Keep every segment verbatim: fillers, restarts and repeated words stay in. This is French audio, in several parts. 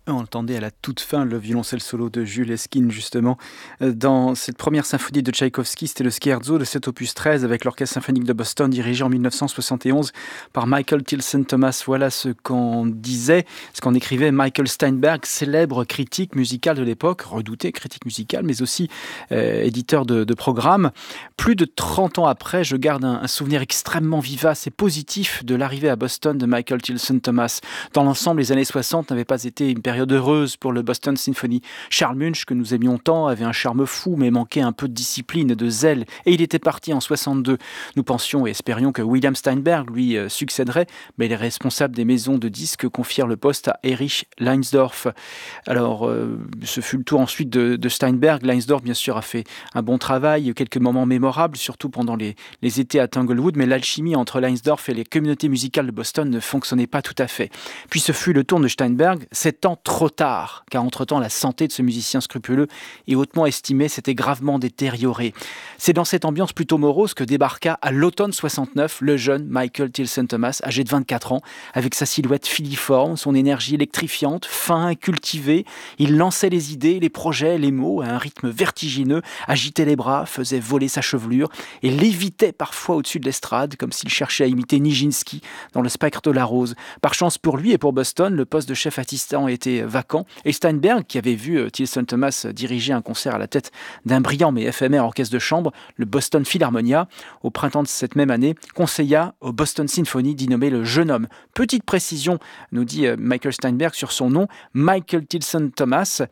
On entendait à la toute fin le violoncelle solo de Jules Esquine justement, heu, dans cette première symphonie de Tchaïkovski, c'était le scherzo de cet opus treize avec l'Orchestre symphonique de Boston dirigé en mille neuf cent soixante et onze par Michael Tilson Thomas. Voilà ce qu'en disait, ce qu'en écrivait Michael Steinberg, célèbre critique musical de l'époque, redouté critique musical, mais aussi heu, éditeur de de programmes. Plus de trente ans après, je garde un un souvenir extrêmement vivace et positif de l'arrivée à Boston de Michael Tilson Thomas. Dans l'ensemble, les années soixante n'avaient pas été une période heureuse pour le Boston Symphony. Charles Munch, que nous aimions tant, avait un charme fou, mais manquait un peu de discipline, de zèle, et il était parti en soixante-deux. Nous pensions et espérions que William Steinberg lui euh, succéderait, mais les responsables des maisons de disques confièrent le poste à Erich Leinsdorf. Alors, euh, ce fut le tour ensuite de, de Steinberg. Leinsdorf, bien sûr, a fait un bon travail, quelques moments mémorables, surtout pendant les, les étés à Tanglewood, mais l'alchimie entre Leinsdorf et les communautés musicales de Boston ne fonctionnait pas tout à fait. Puis ce fut le tour de Steinberg, sept ans trop tard, car entre-temps la santé de ce musicien scrupuleux et hautement estimé s'était gravement détériorée. C'est dans cette ambiance plutôt morose que débarqua à l'automne soixante-neuf le jeune Michael Tilson Thomas, âgé de vingt-quatre ans, avec sa silhouette filiforme, son énergie électrifiante, fin, cultivé. Il lançait les idées, les projets, les mots à un rythme vertigineux, agitait les bras, faisait voler sa chevelure et lévitait parfois au-dessus de l'estrade, comme s'il cherchait à imiter Nijinsky dans Le Spectre de la Rose. Par chance pour lui et pour Boston, le poste de chef assistant était vacant et Steinberg, qui avait vu Tilson Thomas diriger un concert à la tête d'un brillant mais éphémère orchestre de chambre, le Boston Philharmonia, au printemps de cette même année, conseilla au Boston Symphony d'y nommer le jeune homme. Petite précision, nous dit Michael Steinberg sur son nom, Michael Tilson Thomas,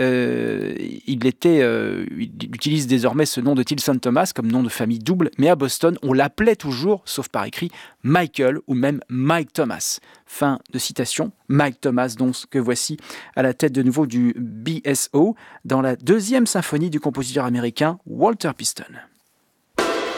euh, il, était, euh, il utilise désormais ce nom de Tilson Thomas comme nom de famille double, mais à Boston, on l'appelait toujours, sauf par écrit, Michael ou même Mike Thomas. Fin de citation. Mike Thomas, donc, que voici à la tête de nouveau du B S O dans la deuxième symphonie du compositeur américain Walter Piston.